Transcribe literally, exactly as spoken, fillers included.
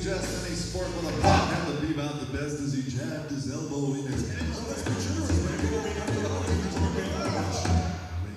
suggest any sport with a pop had to be about the best as he jabbed his elbow in